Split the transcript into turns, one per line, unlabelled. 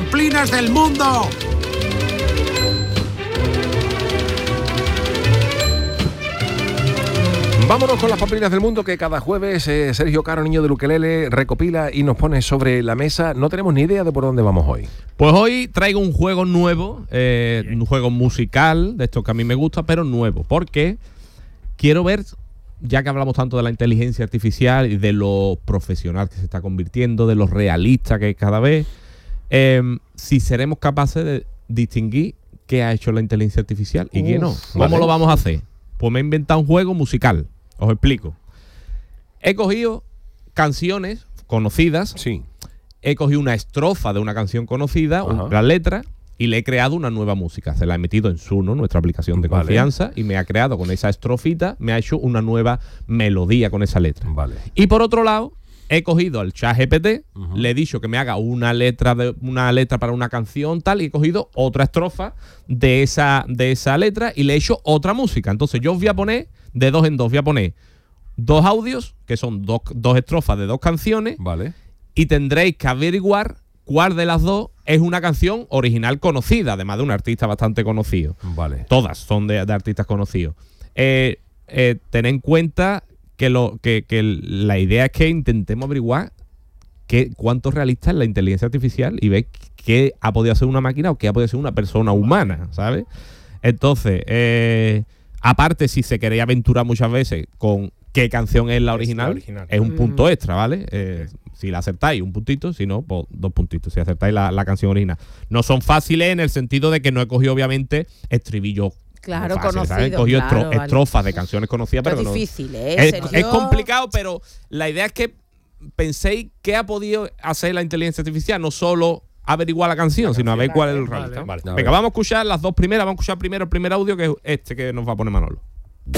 pamplinas del mundo.
Vámonos con las pamplinas del mundo que cada jueves Sergio Caro, niño del ukelele, recopila y nos pone sobre la mesa. No tenemos ni idea de por dónde vamos hoy.
Pues hoy traigo un juego nuevo, un juego musical, de estos que a mí me gusta, pero nuevo, porque quiero ver, ya que hablamos tanto de la inteligencia artificial y de lo profesional que se está convirtiendo, de lo realista que es cada vez, si seremos capaces de distinguir qué ha hecho la inteligencia artificial y qué no. ¿Cómo lo vamos a hacer? Pues me he inventado un juego musical. Os explico. He cogido canciones conocidas.
Sí.
He cogido una estrofa de una canción conocida, la letra, y le he creado una nueva música. Se la he metido en Suno, nuestra aplicación de confianza, y me ha creado con esa estrofita, me ha hecho una nueva melodía con esa letra.
Vale.
Y por otro lado, he cogido al ChatGPT, le he dicho que me haga una letra para una canción tal, y he cogido otra estrofa de esa letra y le he hecho otra música. Entonces yo os voy a poner, de dos en dos, voy a poner dos audios, que son dos estrofas de dos canciones,
vale,
y tendréis que averiguar cuál de las dos es una canción original conocida, además de un artista bastante conocido.
Vale.
Todas son de artistas conocidos. Tened en cuenta que la idea es que intentemos averiguar cuánto realista es la inteligencia artificial y ver qué ha podido hacer una máquina o qué ha podido hacer una persona humana, ¿sabes? Entonces, aparte, si se queréis aventurar muchas veces con qué canción es la original, es un punto extra, ¿vale? Si la acertáis, un puntito, si no, pues 2 puntitos, si acertáis la canción original. No son fáciles en el sentido de que no he cogido, obviamente, estribillos.
Claro,
fácil,
conocido.
¿sabes? He cogido
Claro,
estrofas de canciones conocidas, pero
es difícil,
es complicado, pero la idea es que penséis qué ha podido hacer la inteligencia artificial, no solo averiguar la canción, sino a ver cuál es el realista.
Vale.
Venga, vamos a escuchar las dos primeras. Vamos a escuchar primero el primer audio, que es este que nos va a poner Manolo.